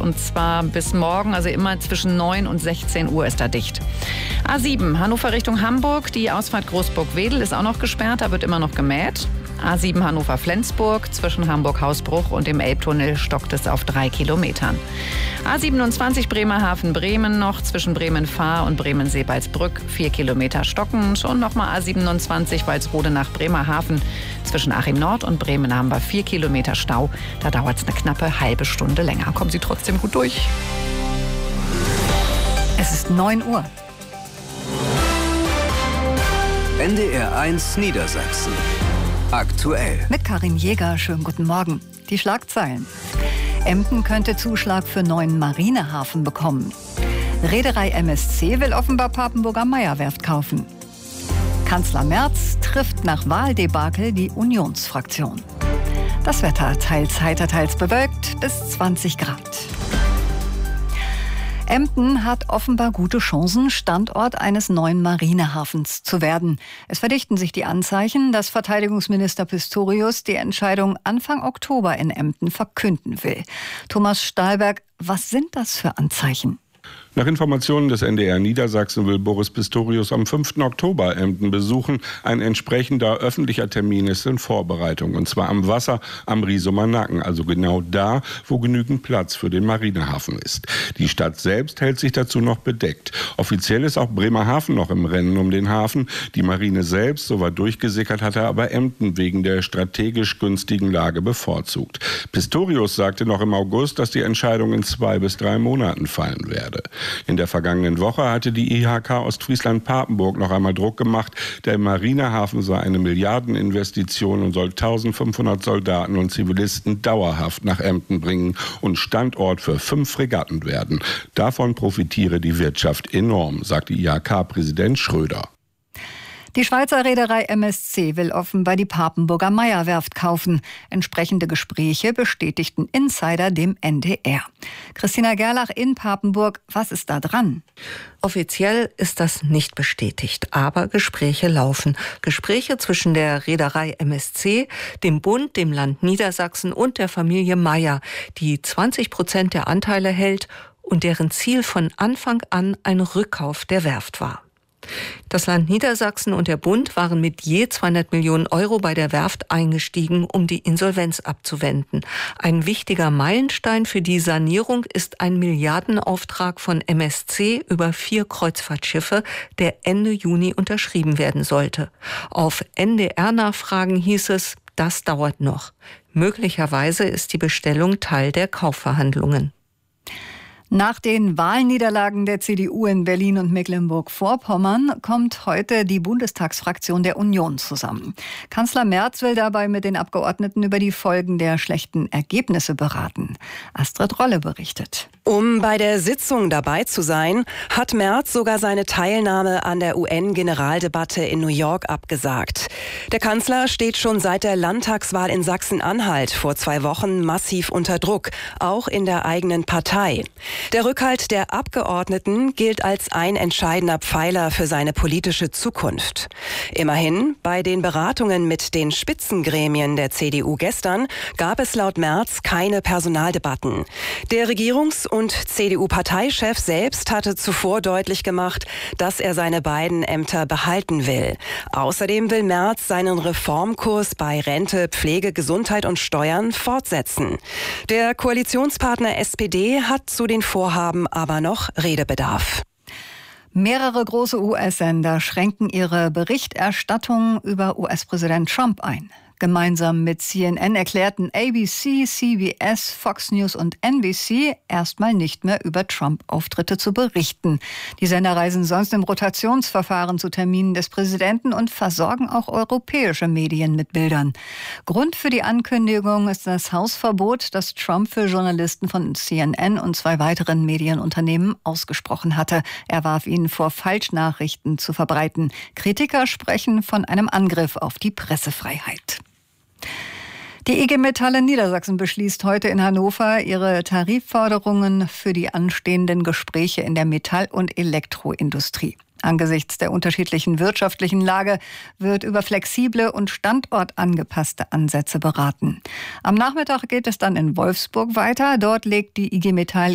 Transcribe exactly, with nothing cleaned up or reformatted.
und zwar bis morgen, also immer zwischen neun und sechzehn Uhr ist da dicht. A sieben, Hannover Richtung Hamburg, die Ausfahrt Großburg-Wedel ist auch noch gesperrt, da wird immer noch gemäht. A sieben Hannover-Flensburg, zwischen Hamburg-Hausbruch und dem Elbtunnel stockt es auf drei Kilometern. A siebenundzwanzig Bremerhaven-Bremen noch, zwischen Bremen-Fahr und Bremen-Seebaldsbrück, vier Kilometer stockend. Und nochmal A siebenundzwanzig Walsrode nach Bremerhaven, zwischen Achim Nord und Bremen haben wir vier Kilometer Stau. Da dauert es eine knappe halbe Stunde länger. Kommen Sie trotzdem gut durch. Es ist neun Uhr. N D R eins Niedersachsen. Aktuell. Mit Karin Jäger, schönen guten Morgen. Die Schlagzeilen. Emden könnte Zuschlag für neuen Marinehafen bekommen. Reederei M S C will offenbar Papenburger Meyer-Werft kaufen. Kanzler Merz trifft nach Wahldebakel die Unionsfraktion. Das Wetter teils heiter, teils bewölkt bis zwanzig Grad. Emden hat offenbar gute Chancen, Standort eines neuen Marinehafens zu werden. Es verdichten sich die Anzeichen, dass Verteidigungsminister Pistorius die Entscheidung Anfang Oktober in Emden verkünden will. Thomas Stahlberg, was sind das für Anzeichen? Nach Informationen des N D R Niedersachsen will Boris Pistorius am fünften Oktober Emden besuchen. Ein entsprechender öffentlicher Termin ist in Vorbereitung. Und zwar am Wasser am Riesumer Nacken, also genau da, wo genügend Platz für den Marinehafen ist. Die Stadt selbst hält sich dazu noch bedeckt. Offiziell ist auch Bremerhaven noch im Rennen um den Hafen. Die Marine selbst, so war durchgesickert, hatte aber Emden wegen der strategisch günstigen Lage bevorzugt. Pistorius sagte noch im August, dass die Entscheidung in zwei bis drei Monaten fallen werde. In der vergangenen Woche hatte die I H K Ostfriesland-Papenburg noch einmal Druck gemacht. Der Marinehafen sei eine Milliardeninvestition und soll eintausendfünfhundert Soldaten und Zivilisten dauerhaft nach Emden bringen und Standort für fünf Fregatten werden. Davon profitiere die Wirtschaft enorm, sagte I H K-Präsident Schröder. Die Schweizer Reederei M S C will offenbar die Papenburger Meyer-Werft kaufen. Entsprechende Gespräche bestätigten Insider dem N D R. Christina Gerlach in Papenburg, was ist da dran? Offiziell ist das nicht bestätigt, aber Gespräche laufen. Gespräche zwischen der Reederei M S C, dem Bund, dem Land Niedersachsen und der Familie Meyer, die zwanzig Prozent der Anteile hält und deren Ziel von Anfang an ein Rückkauf der Werft war. Das Land Niedersachsen und der Bund waren mit je zweihundert Millionen Euro bei der Werft eingestiegen, um die Insolvenz abzuwenden. Ein wichtiger Meilenstein für die Sanierung ist ein Milliardenauftrag von M S C über vier Kreuzfahrtschiffe, der Ende Juni unterschrieben werden sollte. Auf N D R-Nachfragen hieß es, das dauert noch. Möglicherweise ist die Bestellung Teil der Kaufverhandlungen. Nach den Wahlniederlagen der C D U in Berlin und Mecklenburg-Vorpommern kommt heute die Bundestagsfraktion der Union zusammen. Kanzler Merz will dabei mit den Abgeordneten über die Folgen der schlechten Ergebnisse beraten. Astrid Rolle berichtet. Um bei der Sitzung dabei zu sein, hat Merz sogar seine Teilnahme an der U N-Generaldebatte in New York abgesagt. Der Kanzler steht schon seit der Landtagswahl in Sachsen-Anhalt vor zwei Wochen massiv unter Druck, auch in der eigenen Partei. Der Rückhalt der Abgeordneten gilt als ein entscheidender Pfeiler für seine politische Zukunft. Immerhin, bei den Beratungen mit den Spitzengremien der C D U gestern gab es laut Merz keine Personaldebatten. Der Regierungs- und C D U-Parteichef selbst hatte zuvor deutlich gemacht, dass er seine beiden Ämter behalten will. Außerdem will Merz seinen Reformkurs bei Rente, Pflege, Gesundheit und Steuern fortsetzen. Der Koalitionspartner S P D hat zu den Vorhaben aber noch Redebedarf. Mehrere große U S-Sender schränken ihre Berichterstattung über U S-Präsident Trump ein. Gemeinsam mit C N N erklärten A B C, C B S, Fox News und N B C erstmal nicht mehr über Trump-Auftritte zu berichten. Die Sender reisen sonst im Rotationsverfahren zu Terminen des Präsidenten und versorgen auch europäische Medien mit Bildern. Grund für die Ankündigung ist das Hausverbot, das Trump für Journalisten von C N N und zwei weiteren Medienunternehmen ausgesprochen hatte. Er warf ihnen vor, Falschnachrichten zu verbreiten. Kritiker sprechen von einem Angriff auf die Pressefreiheit. Die I G Metall in Niedersachsen beschließt heute in Hannover ihre Tarifforderungen für die anstehenden Gespräche in der Metall- und Elektroindustrie. Angesichts der unterschiedlichen wirtschaftlichen Lage wird über flexible und standortangepasste Ansätze beraten. Am Nachmittag geht es dann in Wolfsburg weiter. Dort legt die I G Metall